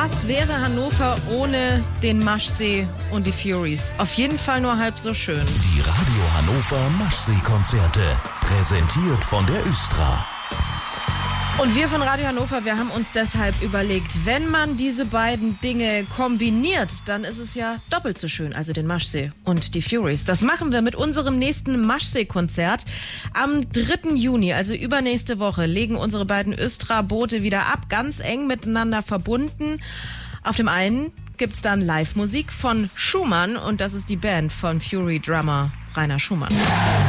Was wäre Hannover ohne den Maschsee und die Furies? Auf jeden Fall nur halb so schön. Die Radio Hannover Maschsee-Konzerte, präsentiert von der Östra. Und wir von Radio Hannover, wir haben uns deshalb überlegt, wenn man diese beiden Dinge kombiniert, dann ist es ja doppelt so schön, also den Maschsee und die Furies. Das machen wir mit unserem nächsten Maschsee-Konzert. Am 3. Juni, also übernächste Woche, legen unsere beiden Östra-Boote wieder ab, ganz eng miteinander verbunden. Auf dem einen gibt's dann Live-Musik von Schumann und das ist die Band von Fury-Drummer Rainer Schumann.